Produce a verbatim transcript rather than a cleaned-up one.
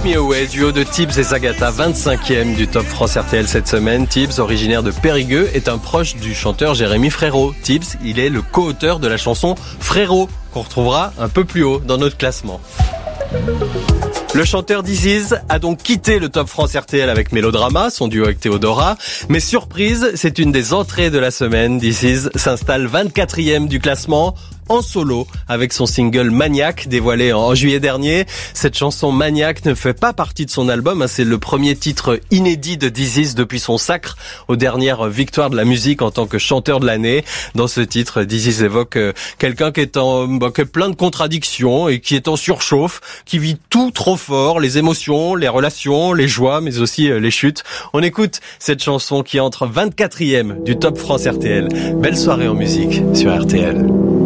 Me Away, duo de Tibbs et Zagata, vingt-cinquième du Top France R T L cette semaine. Tibbs, originaire de Périgueux, est un proche du chanteur Jérémy Frérot. Tibbs, il est le co-auteur de la chanson Frérot, qu'on retrouvera un peu plus haut dans notre classement. Le chanteur This Is a donc quitté le Top France R T L avec Mélodrama, son duo avec Théodora. Mais surprise, c'est une des entrées de la semaine. This Is s'installe vingt-quatrième du classement, en solo, avec son single Maniac, dévoilé en juillet dernier. Cette chanson Maniac ne fait pas partie de son album, c'est le premier titre inédit de This Is depuis son sacre aux dernières victoires de la musique en tant que chanteur de l'année. Dans ce titre, This Is évoque quelqu'un qui est en, bah, qui est plein de contradictions et qui est en surchauffe, qui vit tout trop fort, les émotions, les relations, les joies, mais aussi les chutes. On écoute cette chanson qui entre vingt-quatrième du Top France R T L. Belle soirée en musique sur R T L.